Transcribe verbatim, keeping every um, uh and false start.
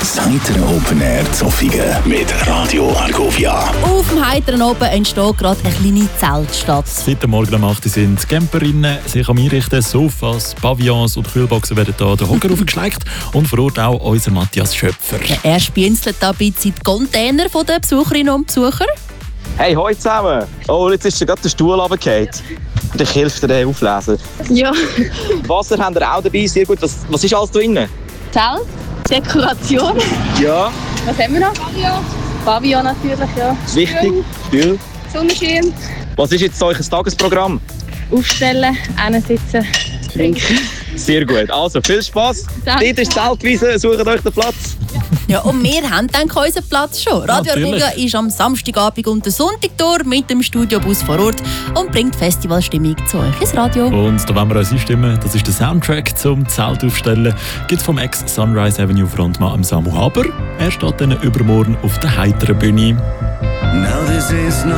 Das heitere Open Air Zofingen mit Radio Argovia. Auf dem heiteren Oben entsteht gerade eine kleine Zeltstadt. Seit dem Morgen um acht Uhr sind Camperinnen sich am Einrichten. Sofas, Pavillons und Kühlboxen werden hier den Hocker aufgeschleckt. Und vor Ort auch unser Matthias Schöpfer. Er spienzelt dabei die Container der Besucherinnen und Besucher. Hey, hoi zusammen! Oh, jetzt ist gerade der Stuhl runtergefallen. Und ich helfe dir auflesen. Ja. Wasser haben wir auch dabei, sehr gut. Was, was ist alles drin? Zelt, Dekoration. Ja. Was haben wir noch? Pavillon. Pavillon natürlich, ja. Das ist wichtig. Stühl. Sonnenschein. Was ist jetzt euer Tagesprogramm? Aufstellen, hinsitzen, trinken. Sehr gut. Also, viel Spass. Danke. Dort ist die Zeltwiese, sucht euch den Platz. Ja, und wir haben dann unseren Platz schon. Radio Natürlich. Argovia ist am Samstagabend und Sonntag durch mit dem Studiobus vor Ort und bringt Festivalstimmung zu euch ins Radio. Und da wollen wir uns einstimmen. Das ist der Soundtrack zum Zeltaufstellen. Gibt es vom Ex-Sunrise Avenue Frontmann Samu Haber. Er steht dann übermorgen auf der heiteren Bühne. Now this is not